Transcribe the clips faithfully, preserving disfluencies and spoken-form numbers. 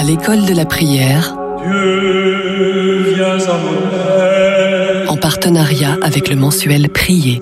l'école de la prière, Dieu, viens à mon aide. En partenariat avec le mensuel Prier.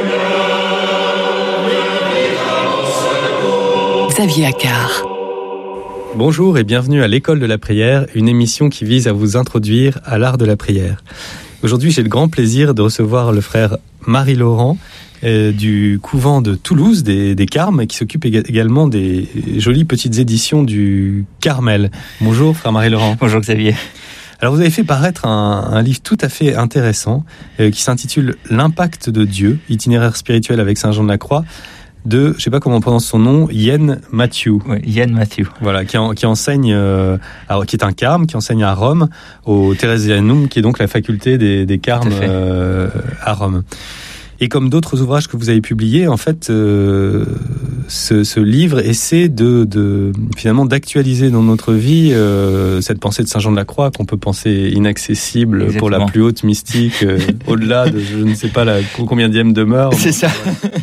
Xavier Accard. Bonjour et bienvenue à l'école de la prière, une émission qui vise à vous introduire à l'art de la prière. Aujourd'hui, j'ai le grand plaisir de recevoir le frère Marie-Laurent euh, du couvent de Toulouse, des, des Carmes, qui s'occupe ég- également des jolies petites éditions du Carmel. Bonjour frère Marie-Laurent. Bonjour Xavier. Alors vous avez fait paraître un, un livre tout à fait intéressant euh, qui s'intitule « L'impact de Dieu, itinéraire spirituel avec Saint Jean de la Croix » de, je ne sais pas comment on prononce son nom, Ian Matthew. Oui, Ian Matthew. Voilà, qui, en, qui enseigne, euh, alors, qui est un carme, qui enseigne à Rome, au Theresianum, qui est donc la faculté des, des carmes euh, à Rome. Et comme d'autres ouvrages que vous avez publiés, en fait, euh, ce, ce livre essaie de, de finalement d'actualiser dans notre vie euh, cette pensée de Saint Jean de la Croix qu'on peut penser inaccessible. Exactement. Pour la plus haute mystique, euh, au-delà de je ne sais pas la combienième demeure. C'est ça.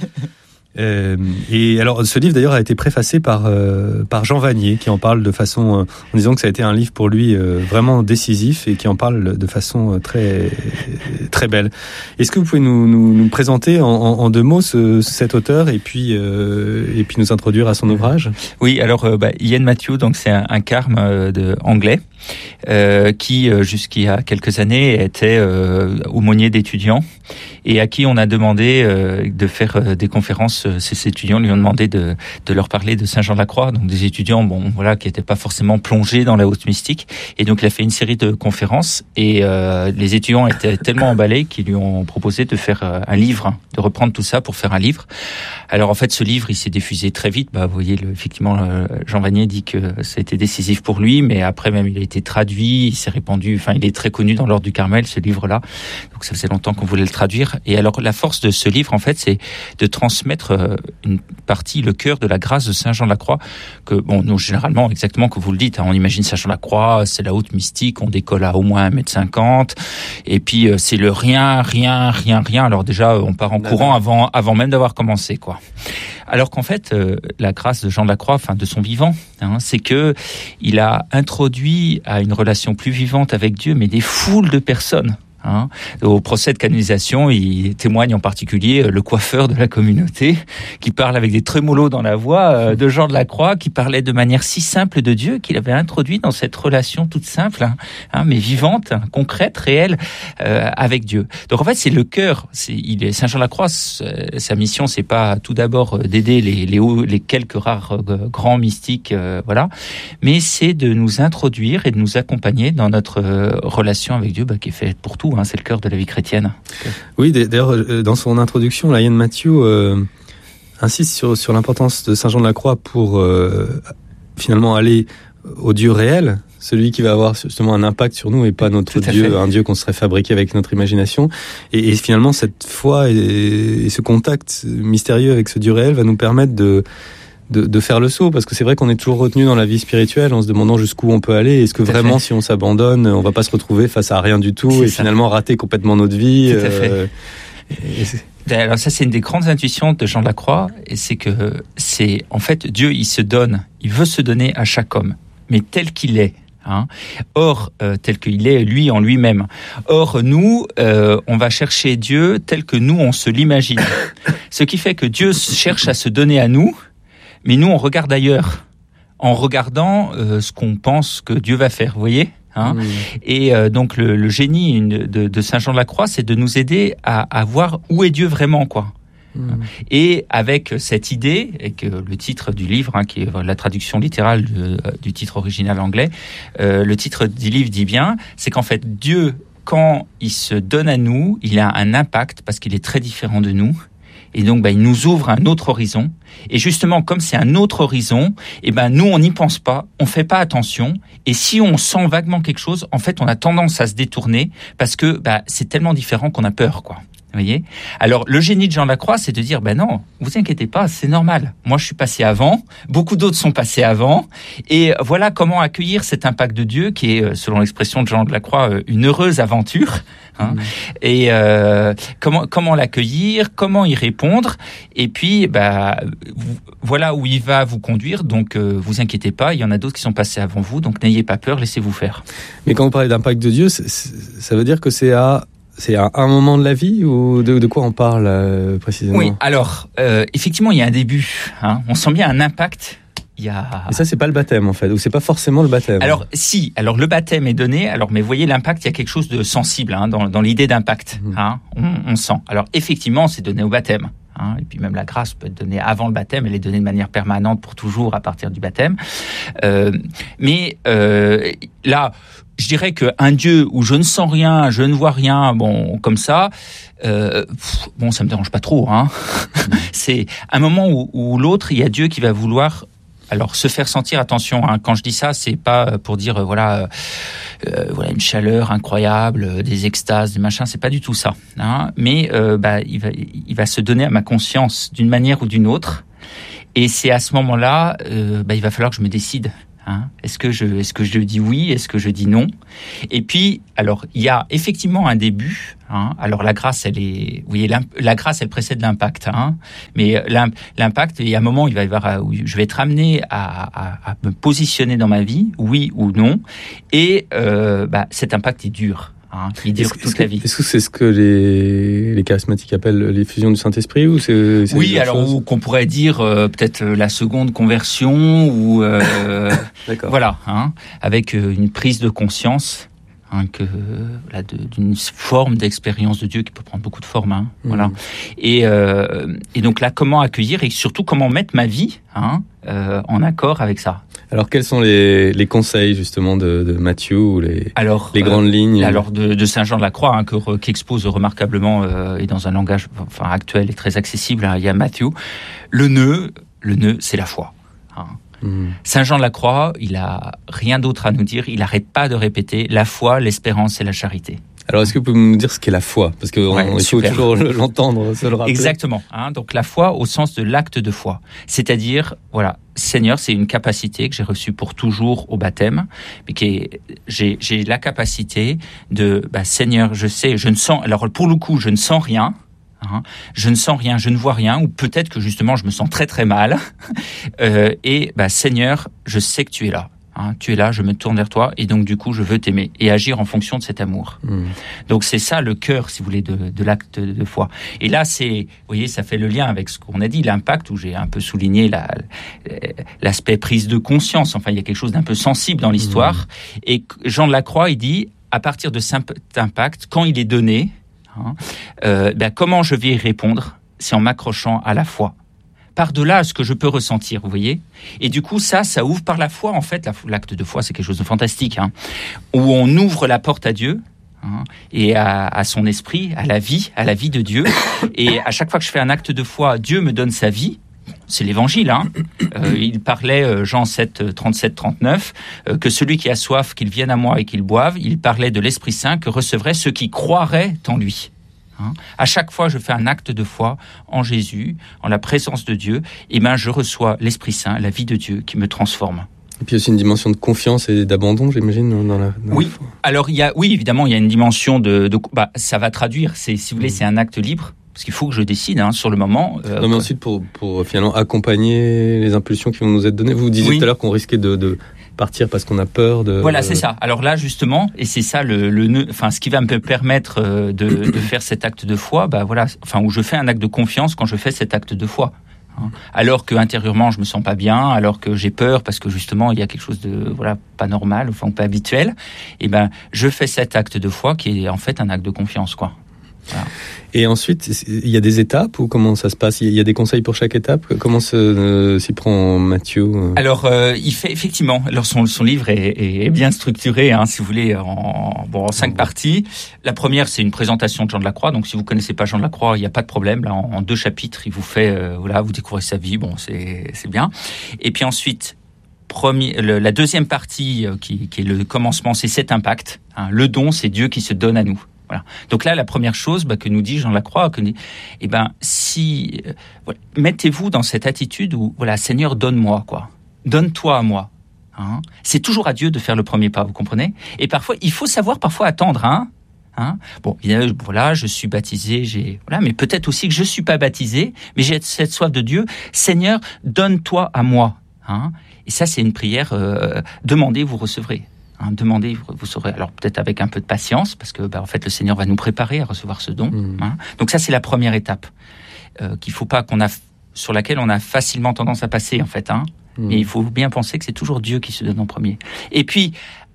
Euh, et alors, ce livre d'ailleurs a été préfacé par euh, par Jean Vanier, qui en parle de façon, euh, en disant que ça a été un livre pour lui euh, vraiment décisif et qui en parle de façon euh, très très belle. Est-ce que vous pouvez nous nous, nous présenter en, en, en deux mots ce, cet auteur et puis euh, et puis nous introduire à son ouvrage? Oui, alors euh, bah, Ian Matthew, donc c'est un, un carme euh, de anglais euh, qui euh, jusqu'il y a quelques années était euh, aumônier d'étudiants et à qui on a demandé euh, de faire euh, des conférences. Ces étudiants lui ont demandé de, de leur parler de Saint Jean de la Croix, donc des étudiants, bon, voilà, qui n'étaient pas forcément plongés dans la haute mystique. Et donc, il a fait une série de conférences et euh, les étudiants étaient tellement emballés qu'ils lui ont proposé de faire euh, un livre, hein, de reprendre tout ça pour faire un livre. Alors, en fait, ce livre, il s'est diffusé très vite. Bah, vous voyez, le, effectivement, euh, Jean Vanier dit que ça a été décisif pour lui, mais après, même, il a été traduit, il s'est répandu, enfin, il est très connu dans l'ordre du Carmel, ce livre-là. Donc, ça faisait longtemps qu'on voulait le traduire. Et alors, la force de ce livre, en fait, c'est de transmettre une partie, le cœur de la grâce de Saint Jean de la Croix, que, bon, nous, généralement, exactement comme vous le dites, hein, on imagine Saint Jean de la Croix, c'est la haute mystique, on décolle à au moins un mètre cinquante, et puis euh, c'est le rien, rien, rien, rien. Alors déjà, on part en courant avant, avant même d'avoir commencé, quoi. Alors qu'en fait, euh, la grâce de Jean de la Croix, enfin de son vivant, hein, c'est que il a introduit à une relation plus vivante avec Dieu, mais des foules de personnes. Hein. Au procès de canonisation, il témoigne en particulier le coiffeur de la communauté qui parle avec des trémolos dans la voix euh, de Jean de la Croix, qui parlait de manière si simple de Dieu qu'il avait introduit dans cette relation toute simple, hein, hein, mais vivante, hein, concrète, réelle, euh, avec Dieu. Donc en fait, c'est le cœur. C'est, il est Saint Jean de la Croix. Sa mission, c'est pas tout d'abord d'aider les les, hauts, les quelques rares euh, grands mystiques, euh, voilà, mais c'est de nous introduire et de nous accompagner dans notre euh, relation avec Dieu, bah, qui est faite pour tout. Hein, c'est le cœur de la vie chrétienne. Oui, d'ailleurs, dans son introduction, là, Ian Matthew euh, insiste sur, sur l'importance de Saint Jean de la Croix pour euh, finalement aller au Dieu réel, celui qui va avoir justement un impact sur nous et pas notre Dieu, fait. Un Dieu qu'on serait fabriqué avec notre imagination. Et, et finalement, cette foi et, et ce contact mystérieux avec ce Dieu réel va nous permettre de De, de faire le saut, parce que c'est vrai qu'on est toujours retenu dans la vie spirituelle en se demandant jusqu'où on peut aller. Est-ce que tout vraiment, si on s'abandonne, on va pas se retrouver face à rien du tout c'est et ça. Finalement rater complètement notre vie. Tout à fait. Euh, et... Alors ça, c'est une des grandes intuitions de Jean de la Croix, et c'est que c'est en fait Dieu, il se donne, il veut se donner à chaque homme, mais tel qu'il est. Hein. Or, euh, tel qu'il est, lui en lui-même. Or, nous, euh, on va chercher Dieu tel que nous, on se l'imagine. Ce qui fait que Dieu cherche à se donner à nous. Mais nous, on regarde ailleurs, en regardant euh, ce qu'on pense que Dieu va faire, vous voyez, hein. Mmh. Et euh, donc, le, le génie de, de Saint Jean de la Croix, c'est de nous aider à, à voir où est Dieu vraiment, quoi. Mmh. Et avec cette idée, et que le titre du livre, hein, qui est la traduction littérale de, du titre original anglais, euh, le titre du livre dit bien, c'est qu'en fait, Dieu, quand il se donne à nous, il a un impact, parce qu'il est très différent de nous. Et donc, bah, il nous ouvre un autre horizon. Et justement, comme c'est un autre horizon, et ben, nous, on n'y pense pas, on fait pas attention. Et si on sent vaguement quelque chose, en fait, on a tendance à se détourner parce que, bah, c'est tellement différent qu'on a peur, quoi. Vous voyez ? Alors, le génie de Jean Lacroix, c'est de dire, ben non, vous inquiétez pas, c'est normal. Moi, je suis passé avant, beaucoup d'autres sont passés avant, et voilà comment accueillir cet impact de Dieu, qui est, selon l'expression de Jean Lacroix, une heureuse aventure. Hein, mmh. Et euh, comment comment l'accueillir, comment y répondre, et puis bah voilà où il va vous conduire. Donc euh, vous inquiétez pas, il y en a d'autres qui sont passés avant vous, donc n'ayez pas peur, laissez-vous faire. Mais quand vous parlez d'impact de Dieu, c'est, c'est, ça veut dire que c'est à c'est à un moment de la vie, ou de, de quoi on parle euh, précisément ? Oui, alors euh, effectivement il y a un début. Hein, on sent bien un impact. Il y a... Et ça, c'est pas le baptême, en fait, ou c'est pas forcément le baptême. Alors, si, alors le baptême est donné, alors, mais vous voyez, l'impact, il y a quelque chose de sensible hein, dans, dans l'idée d'impact. Mmh. Hein, on, on sent. Alors, effectivement, c'est donné au baptême. Hein, et puis même la grâce peut être donnée avant le baptême, elle est donnée de manière permanente pour toujours à partir du baptême. Euh, mais euh, là, je dirais qu'un Dieu où je ne sens rien, je ne vois rien, bon, comme ça, euh, pff, bon, ça me dérange pas trop. Hein. Mmh. C'est un moment où, où l'autre, il y a Dieu qui va vouloir... Alors, se faire sentir, attention, hein, quand je dis ça, c'est pas pour dire, euh, voilà, euh, voilà, une chaleur incroyable, euh, des extases, des machins, c'est pas du tout ça. Hein, mais euh, bah, il va, il va se donner à ma conscience d'une manière ou d'une autre. Et c'est à ce moment-là, euh, bah, il va falloir que je me décide. Hein, est-ce que je, est-ce que je dis oui, est-ce que je dis non ? Et puis, alors, il y a effectivement un début. Hein, alors la grâce, elle est, vous voyez, la grâce, elle précède l'impact. Hein, mais l'impact, il y a un moment, il va y avoir, où je vais être amené à, à, à me positionner dans ma vie, oui ou non. Et euh, bah, cet impact est dur. Hein, il dure toute que, la vie. Est-ce que c'est ce que les, les charismatiques appellent l'effusion du Saint-Esprit, ou c'est, c'est oui, alors ou qu'on pourrait dire euh, peut-être la seconde conversion, ou euh, voilà, hein, avec euh, une prise de conscience. Hein, que là, de, d'une forme d'expérience de Dieu qui peut prendre beaucoup de formes, hein, mmh. voilà. Et, euh, et donc là, comment accueillir et surtout comment mettre ma vie hein, euh, en accord avec ça. Alors, quels sont les, les conseils justement de, de Matthieu, ou les, alors, les grandes euh, lignes Alors de, de Saint Jean de la Croix, hein, que, qui expose remarquablement euh, et dans un langage enfin actuel et très accessible. Hein, il y a Matthieu. Le nœud, le nœud, c'est la foi. Hein. Mmh. Saint Jean de la Croix, il a rien d'autre à nous dire. Il n'arrête pas de répéter la foi, l'espérance et la charité. Alors, est-ce que vous pouvez nous dire ce qu'est la foi ? Parce qu'il ouais, faut super. toujours l'entendre, se le rappeler. Exactement. Hein, donc, la foi au sens de l'acte de foi. C'est-à-dire, voilà, Seigneur, c'est une capacité que j'ai reçue pour toujours au baptême, mais qui est, j'ai, j'ai la capacité de, bah, Seigneur, je sais, je ne sens, alors pour le coup, je ne sens rien. Hein, je ne sens rien, je ne vois rien, ou peut-être que justement je me sens très très mal. euh, et bah, Seigneur, je sais que tu es là. Hein, tu es là, je me tourne vers toi, et donc du coup je veux t'aimer et agir en fonction de cet amour. Mmh. Donc c'est ça le cœur, si vous voulez, de, de l'acte de foi. Et là, c'est, vous voyez, ça fait le lien avec ce qu'on a dit, l'impact, où j'ai un peu souligné la, l'aspect prise de conscience. Enfin, il y a quelque chose d'un peu sensible dans l'histoire. Mmh. Et Jean de la Croix, il dit, à partir de cet impact, quand il est donné, Hein, euh, ben comment je vais y répondre ? C'est en m'accrochant à la foi. Par-delà ce que je peux ressentir, vous voyez ? Et du coup, ça, ça ouvre par la foi, en fait. L'acte de foi, c'est quelque chose de fantastique, hein, où on ouvre la porte à Dieu, hein, et à, à son esprit, à la vie, à la vie de Dieu. Et à chaque fois que je fais un acte de foi, Dieu me donne sa vie. C'est l'évangile, hein. Euh, il parlait, euh, Jean sept, trente-sept, trente-neuf, euh, que celui qui a soif, qu'il vienne à moi et qu'il boive. Il parlait de l'Esprit Saint que recevraient ceux qui croiraient en lui. Hein. À chaque fois, je fais un acte de foi en Jésus, en la présence de Dieu, et ben je reçois l'Esprit Saint, la vie de Dieu qui me transforme. Et puis aussi une dimension de confiance et d'abandon, j'imagine, dans la. Dans oui. La foi. Alors il y a, oui, évidemment, il y a une dimension de, de bah, ça va traduire. C'est, si vous voulez, mmh. c'est un acte libre. Parce qu'il faut que je décide hein, sur le moment. Euh, non, mais ensuite, pour, pour finalement accompagner les impulsions qui vont nous être données, vous disiez oui. tout à l'heure qu'on risquait de, de partir parce qu'on a peur de... Voilà, c'est ça. Alors là, justement, et c'est ça le, le enfin, ce qui va me permettre de, de faire cet acte de foi, bah, voilà, enfin, où je fais un acte de confiance quand je fais cet acte de foi. Hein, alors que intérieurement, je me sens pas bien, alors que j'ai peur parce que justement, il y a quelque chose de voilà pas normal, enfin pas habituel, et ben, je fais cet acte de foi qui est en fait un acte de confiance, quoi. Voilà. Et ensuite, il y a des étapes ou comment ça se passe ? Il y a des conseils pour chaque étape ? Comment se, euh, s'y prend Matthieu ? Alors, euh, il fait effectivement. Alors, son, son livre est, est bien structuré, hein, si vous voulez, en, bon, en cinq parties. La première, c'est une présentation de Jean de la Croix. Donc, si vous connaissez pas Jean de la Croix, il n'y a pas de problème. Là, en, en deux chapitres, il vous fait, euh, voilà, vous découvrez sa vie. Bon, c'est, c'est bien. Et puis ensuite, premier, le, la deuxième partie, euh, qui, qui est le commencement, c'est cet impact. Hein, le don, c'est Dieu qui se donne à nous. Voilà. Donc là, la première chose bah, que nous dit Jean Lacroix, que eh ben si euh, voilà, mettez-vous dans cette attitude où voilà, Seigneur, donne-moi quoi, donne-toi à moi. Hein. C'est toujours à Dieu de faire le premier pas, vous comprenez ? Et parfois, il faut savoir parfois attendre. Hein. Hein. Bon, voilà, je suis baptisé, j'ai voilà, mais peut-être aussi que je suis pas baptisé, mais j'ai cette soif de Dieu. Seigneur, donne-toi à moi. Hein. Et ça, c'est une prière. Euh, demandez, vous recevrez. Hein, demandez, vous saurez. Alors peut-être avec un peu de patience, parce que bah, en fait le Seigneur va nous préparer à recevoir ce don. Mmh. Hein. Donc ça c'est la première étape euh, qu'il faut pas qu'on a sur laquelle on a facilement tendance à passer en fait. Hein. Mmh. Mais il faut bien penser que c'est toujours Dieu qui se donne en premier. Et puis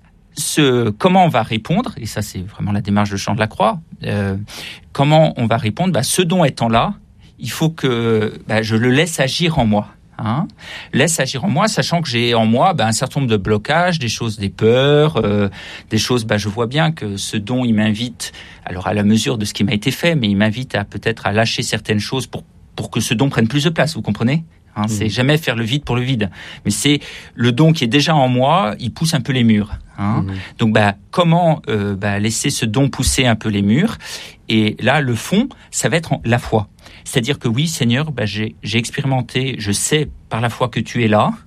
ce comment on va répondre, et ça c'est vraiment la démarche de Jean de la Croix. Euh, comment on va répondre ? Bah, ce don étant là, il faut que bah, je le laisse agir en moi. Hein, laisse agir en moi, sachant que j'ai en moi ben, un certain nombre de blocages, des choses, des peurs, euh, des choses, ben, je vois bien que ce don, il m'invite, alors à la mesure de ce qui m'a été fait, mais il m'invite à peut-être à lâcher certaines choses pour, pour que ce don prenne plus de place, vous comprenez ? Hein, mmh. C'est jamais faire le vide pour le vide, mais c'est le don qui est déjà en moi, il pousse un peu les murs. Hein. Mmh. Donc ben, comment euh, ben, laisser ce don pousser un peu les murs ? Et là, le fond, ça va être la foi. C'est-à-dire que oui, Seigneur, bah, j'ai, j'ai expérimenté, je sais par la foi que tu es là,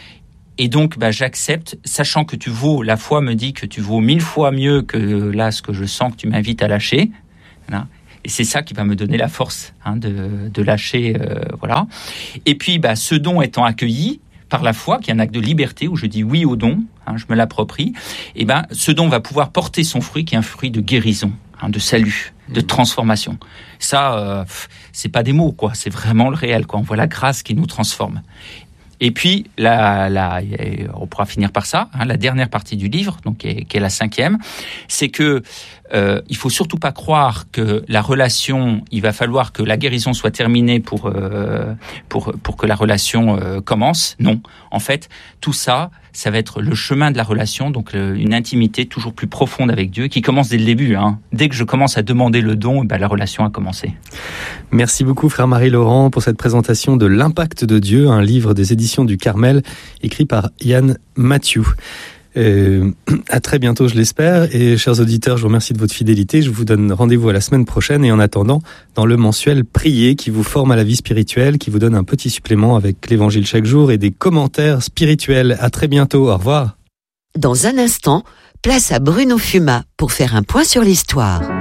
et donc bah, j'accepte, sachant que tu vaux, la foi me dit que tu vaux mille fois mieux que là, ce que je sens que tu m'invites à lâcher. Voilà. Et c'est ça qui va me donner la force hein, de, de lâcher. Euh, voilà. Et puis, bah, ce don étant accueilli par la foi, qui est un acte de liberté, où je dis oui au don, hein, je me l'approprie, et ben, ce don va pouvoir porter son fruit, qui est un fruit de guérison, hein, de salut, de transformation. Ça, euh, c'est pas des mots, quoi. C'est vraiment le réel, quoi. On voit la grâce qui nous transforme. Et puis, la, la, on pourra finir par ça. Hein, la dernière partie du livre, donc qui est, qui est la cinquième, c'est que euh, il faut surtout pas croire que la relation, il va falloir que la guérison soit terminée pour euh, pour pour que la relation euh, commence. Non, en fait, tout ça, ça va être le chemin de la relation, donc le, une intimité toujours plus profonde avec Dieu, qui commence dès le début. Hein. Dès que je commence à demander le don, ben, la relation a commencé. Merci beaucoup, frère Marie-Laurent, pour cette présentation de L'Impact de Dieu, un livre des éditions du Carmel, écrit par Yann Mathieu. Euh, à très bientôt, je l'espère. Et chers auditeurs, je vous remercie de votre fidélité. Je vous donne rendez-vous à la semaine prochaine. Et en attendant, dans le mensuel Prier, qui vous forme à la vie spirituelle, qui vous donne un petit supplément avec l'évangile chaque jour et des commentaires spirituels. À très bientôt. Au revoir. Dans un instant, place à Bruno Fuma pour faire un point sur l'histoire.